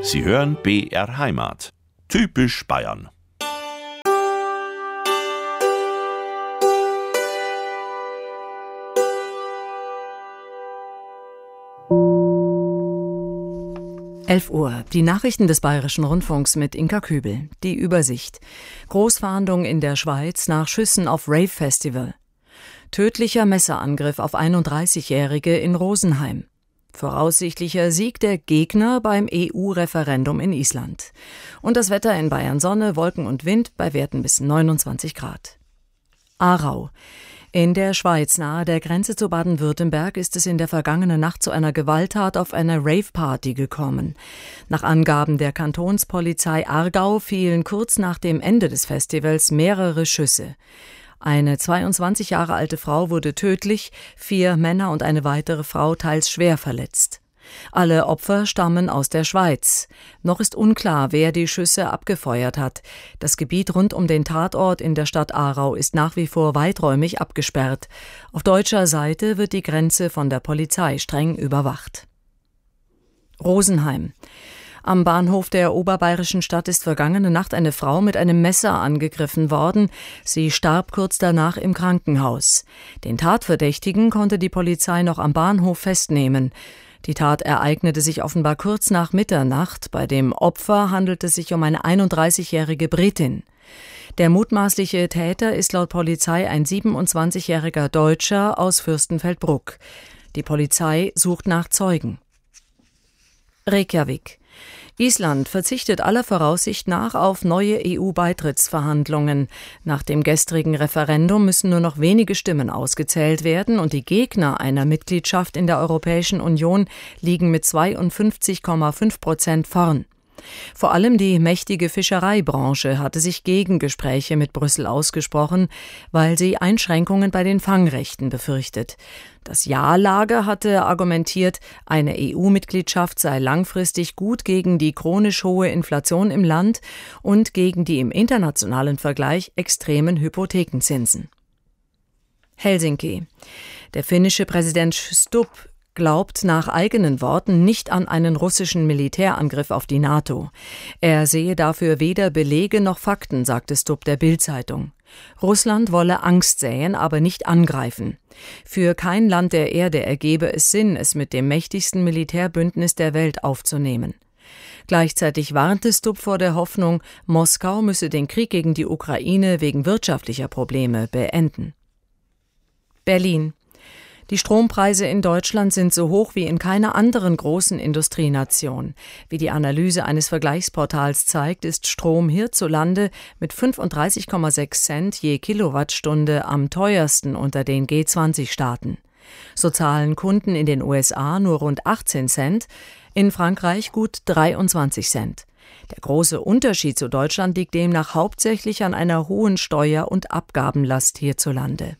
Sie hören BR Heimat. Typisch Bayern. Uhr. Die Nachrichten des Bayerischen Rundfunks mit Inka Kübel. Die Übersicht. Großfahndung in der Schweiz nach Schüssen auf Rave-Festival. Tödlicher Messerangriff auf 31-Jährige in Rosenheim. Voraussichtlicher Sieg der Gegner beim EU-Referendum in Island. Und das Wetter in Bayern: Sonne, Wolken und Wind bei Werten bis 29 Grad. Aarau. In der Schweiz nahe der Grenze zu Baden-Württemberg ist es in der vergangenen Nacht zu einer Gewalttat auf einer Rave-Party gekommen. Nach Angaben der Kantonspolizei Aargau fielen kurz nach dem Ende des Festivals mehrere Schüsse. Eine 22 Jahre alte Frau wurde tödlich, 4 Männer und eine weitere Frau teils schwer verletzt. Alle Opfer stammen aus der Schweiz. Noch ist unklar, wer die Schüsse abgefeuert hat. Das Gebiet rund um den Tatort in der Stadt Aarau ist nach wie vor weiträumig abgesperrt. Auf deutscher Seite wird die Grenze von der Polizei streng überwacht. Rosenheim. Am Bahnhof der oberbayerischen Stadt ist vergangene Nacht eine Frau mit einem Messer angegriffen worden. Sie starb kurz danach im Krankenhaus. Den Tatverdächtigen konnte die Polizei noch am Bahnhof festnehmen. Die Tat ereignete sich offenbar kurz nach Mitternacht. Bei dem Opfer handelt es sich um eine 31-jährige Britin. Der mutmaßliche Täter ist laut Polizei ein 27-jähriger Deutscher aus Fürstenfeldbruck. Die Polizei sucht nach Zeugen. Reykjavik. Island verzichtet aller Voraussicht nach auf neue EU-Beitrittsverhandlungen. Nach dem gestrigen Referendum müssen nur noch wenige Stimmen ausgezählt werden und die Gegner einer Mitgliedschaft in der Europäischen Union liegen mit 52,5% vorn. Vor allem die mächtige Fischereibranche hatte sich gegen Gespräche mit Brüssel ausgesprochen, weil sie Einschränkungen bei den Fangrechten befürchtet. Das Ja-Lager hatte argumentiert, eine EU-Mitgliedschaft sei langfristig gut gegen die chronisch hohe Inflation im Land und gegen die im internationalen Vergleich extremen Hypothekenzinsen. Helsinki. Der finnische Präsident Stubb glaubt nach eigenen Worten nicht an einen russischen Militärangriff auf die NATO. Er sehe dafür weder Belege noch Fakten, sagte Stubb der Bild-Zeitung. Russland wolle Angst säen, aber nicht angreifen. Für kein Land der Erde ergebe es Sinn, es mit dem mächtigsten Militärbündnis der Welt aufzunehmen. Gleichzeitig warnte Stubb vor der Hoffnung, Moskau müsse den Krieg gegen die Ukraine wegen wirtschaftlicher Probleme beenden. Berlin. Die Strompreise in Deutschland sind so hoch wie in keiner anderen großen Industrienation. Wie die Analyse eines Vergleichsportals zeigt, ist Strom hierzulande mit 35,6 Cent je Kilowattstunde am teuersten unter den G20-Staaten. So zahlen Kunden in den USA nur rund 18 Cent, in Frankreich gut 23 Cent. Der große Unterschied zu Deutschland liegt demnach hauptsächlich an einer hohen Steuer- und Abgabenlast hierzulande.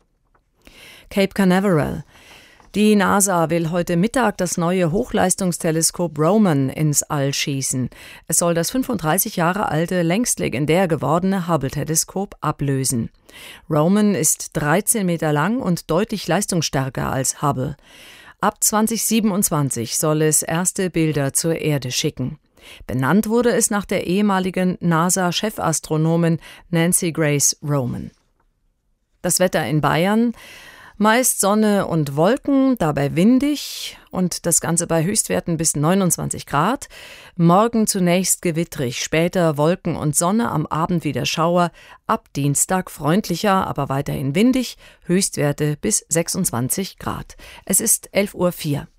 Cape Canaveral. Die NASA will heute Mittag das neue Hochleistungsteleskop Roman ins All schießen. Es soll das 35 Jahre alte, längst legendär gewordene Hubble-Teleskop ablösen. Roman ist 13 Meter lang und deutlich leistungsstärker als Hubble. Ab 2027 soll es erste Bilder zur Erde schicken. Benannt wurde es nach der ehemaligen NASA-Chefastronomin Nancy Grace Roman. Das Wetter in Bayern: meist Sonne und Wolken, dabei windig und das Ganze bei Höchstwerten bis 29 Grad. Morgen zunächst gewittrig, später Wolken und Sonne, am Abend wieder Schauer. Ab Dienstag freundlicher, aber weiterhin windig, Höchstwerte bis 26 Grad. Es ist 11:04 Uhr.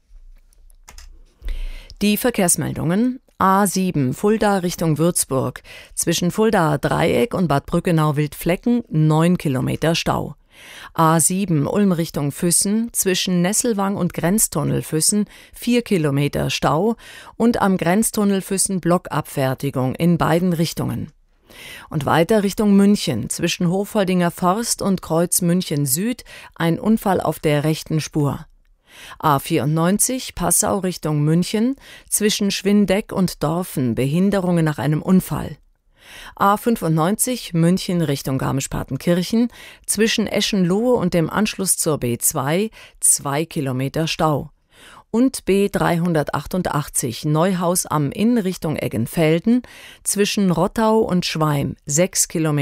Die Verkehrsmeldungen: A7 Fulda Richtung Würzburg. Zwischen Fuldaer Dreieck und Bad Brückenau-Wildflecken 9 Kilometer Stau. A7 Ulm Richtung Füssen, zwischen Nesselwang und Grenztunnel Füssen 4 Kilometer Stau und am Grenztunnel Füssen Blockabfertigung in beiden Richtungen. Und weiter Richtung München, zwischen Hofholdinger Forst und Kreuz München Süd ein Unfall auf der rechten Spur. A94 Passau Richtung München, zwischen Schwindeck und Dorfen Behinderungen nach einem Unfall. A95 München Richtung Garmisch-Partenkirchen, zwischen Eschenlohe und dem Anschluss zur B2 2 Kilometer Stau. und B 388 Neuhaus am Inn Richtung Eggenfelden zwischen Rottau und Schweim 6 km